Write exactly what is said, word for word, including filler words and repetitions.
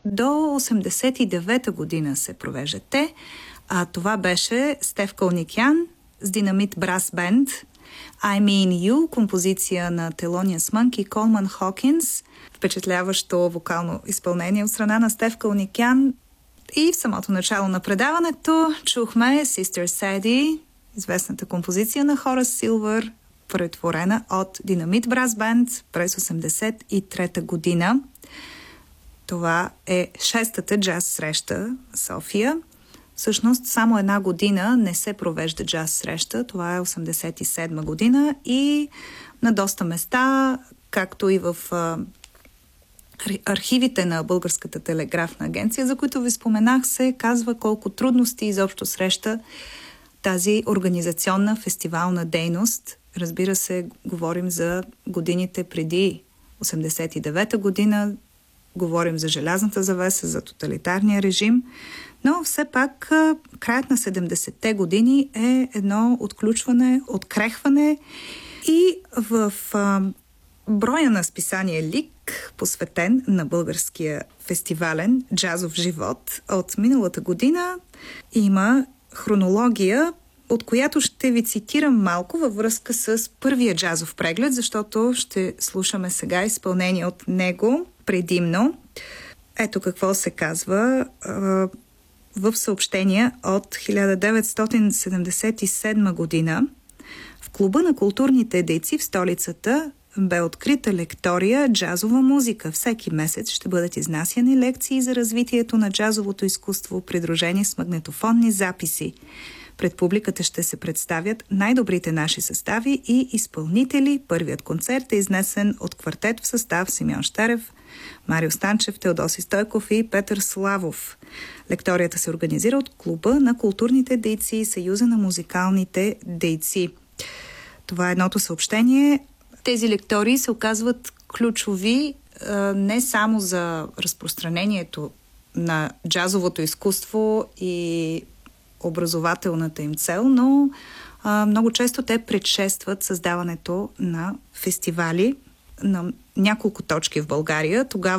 до осемдесет и девета година се провеждат те. А това беше Стеф Кълникян с Динамит Брас Бенд, I Mean You, композиция на Thelonious Monk и Колман Хокинс. Впечатляващо вокално изпълнение от страна на Стеф Кълникян. И в самото начало на предаването чухме Sister Sadie, известната композиция на Хорас Силвър, претворена от Динамит Брас Бенд през осемдесет и трета година. Това е шестата джаз среща в София. Всъщност само една година не се провежда джаз среща. Това е осемдесет и седма година и на доста места, както и в а, архивите на Българската телеграфна агенция, за които ви споменах, се казва колко трудности изобщо среща тази организационна фестивална дейност. Разбира се, говорим за годините преди осемдесет и девета година, говорим за желязната завеса, за тоталитарния режим, но все пак краят на седемдесетте години е едно отключване, открехване и в а, броя на списание Лик, посветен на българския фестивален джазов живот от миналата година, има хронология, от която ще ви цитирам малко във връзка с първия джазов преглед, защото ще слушаме сега изпълнение от него предимно. Ето какво се казва а, в съобщения от хиляда деветстотин седемдесет и седма година. В Клуба на културните дейци в столицата бе открита лектория «Джазова музика». Всеки месец ще бъдат изнасяни лекции за развитието на джазовото изкуство, придружени с магнетофонни записи. Пред публиката ще се представят най-добрите наши състави и изпълнители. Първият концерт е изнесен от квартет в състав Симеон Щерев, Марио Станчев, Теодоси Стойков и Петър Славов. Лекторията се организира от Клуба на културните дейци и Съюза на музикалните дейци. Това е едното съобщение. Тези лектории се оказват ключови не само за разпространението на джазовото изкуство и образователната им цел, но а, много често те предшестват създаването на фестивали на няколко точки в България. Тогава